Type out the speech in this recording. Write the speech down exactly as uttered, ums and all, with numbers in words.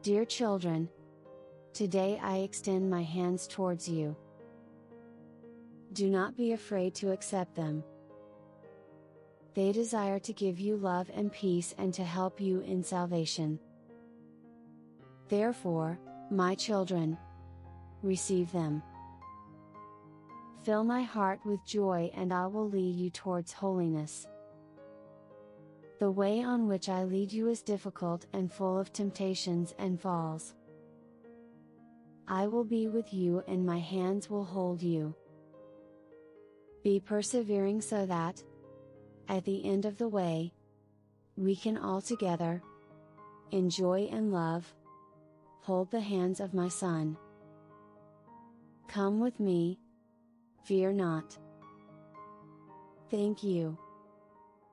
Dear children, today I extend my hands towards you. Do not be afraid to accept them. They desire to give you love and peace and to help you in salvation. Therefore, my children, receive them. Fill my heart with joy and I will lead you towards holiness. The way on which I lead you is difficult and full of temptations and falls. I will be with you and my hands will hold you. Be persevering so that, at the end of the way, we can all together enjoy and love, hold the hands of my Son. Come with me, fear not. Thank you.